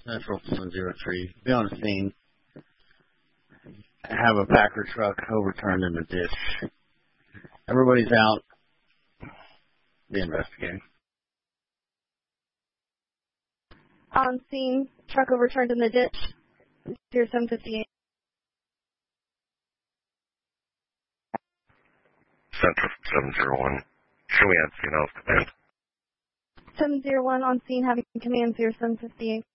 Central 703. Be on the scene. Have a Packer truck overturned in the ditch. Everybody's out. Be investigating. On scene, truck overturned in the ditch. 0758. Central 701. Show me on scene, I'll command. 701 on scene, having command 0758.